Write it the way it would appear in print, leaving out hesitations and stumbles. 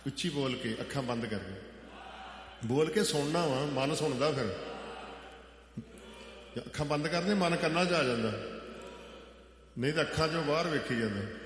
ਉੱਚੀ ਬੋਲ ਕੇ, ਅੱਖਾਂ ਬੰਦ ਕਰਕੇ ਬੋਲ ਕੇ ਸੁਣਨਾ ਵਾ, ਮਨ ਸੁਣਦਾ। ਫਿਰ ਅੱਖਾਂ ਬੰਦ ਕਰਦੇ, ਮਨ ਕੰਨਾਂ 'ਚ ਆ ਜਾਂਦਾ, ਨਹੀਂ ਤਾਂ ਅੱਖਾਂ 'ਚੋਂ ਬਾਹਰ ਵੇਖੀ ਜਾਂਦਾ।